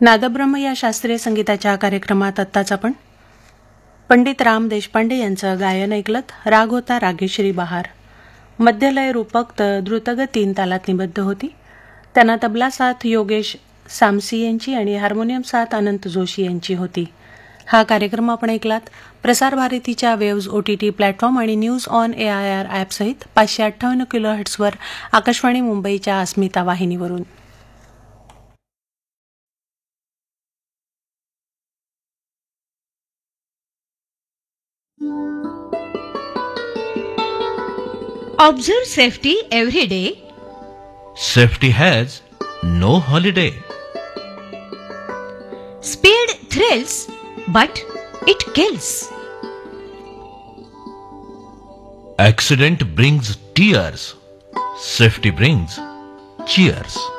नादब्रह्म या शास्त्रीय संगीताच्या कार्यक्रमात आत्ताच आपण पंडित राम देशपांडे यांचं गायन ऐकलत. राग होता रागेश्री बहार. मध्यलय रूपक द्रुतगत 3 तालात निबद्ध होती. त्यांना तबला साथ योगेश सामसी यांची आणि हार्मोनियम साथ अनंत जोशी यांची होती. हा कार्यक्रम आपण ऐकलात प्रसार भारतीच्या वेव्ज OTT प्लॅटफॉर्म आणि न्यूज ऑन AIR ॲपसहित 558 किलोहर्ट्झवर आकाशवाणी मुंबईच्या अस्मिता वाहिनीवरून. Observe safety every day. Safety has no holiday. Speed thrills, but it kills. Accident brings tears. Safety brings cheers.